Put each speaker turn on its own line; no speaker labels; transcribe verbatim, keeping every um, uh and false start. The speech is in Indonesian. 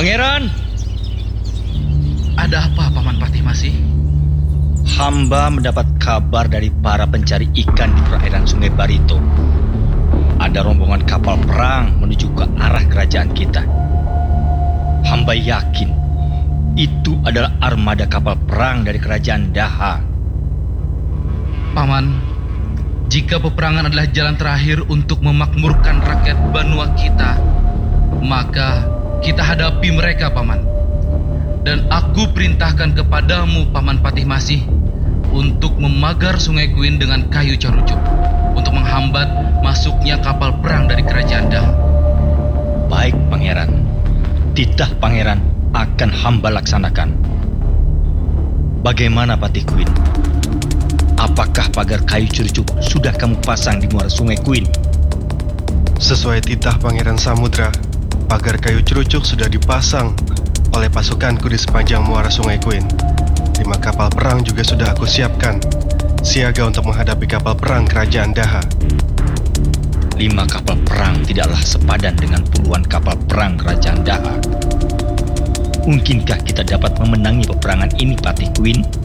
Pangeran!
Ada apa, Paman Patih Masih?
Hamba mendapat kabar dari para pencari ikan di perairan Sungai Barito. Ada rombongan kapal perang menuju ke arah kerajaan kita. Hamba yakin itu adalah armada kapal perang dari kerajaan Daha.
Paman, jika peperangan adalah jalan terakhir untuk memakmurkan rakyat Banua kita, maka kita hadapi mereka, Paman. Dan aku perintahkan kepadamu, Paman Patih Masih, untuk memagar Sungai Kuin dengan kayu carucuk untuk menghambat masuknya kapal perang dari kerajaan Daha.
Baik, Pangeran. Titah Pangeran akan hamba laksanakan. Bagaimana, Patih Kuin? Apakah pagar kayu carucuk sudah kamu pasang di muara Sungai Kuin?
Sesuai titah Pangeran Samudra, pagar kayu cerucuk sudah dipasang oleh pasukanku di sepanjang muara Sungai Kuin. Lima kapal perang juga sudah aku siapkan, siaga untuk menghadapi kapal perang kerajaan Daha.
Lima kapal perang tidaklah sepadan dengan puluhan kapal perang kerajaan Daha. Mungkinkah kita dapat memenangi peperangan ini, Patih Kuin?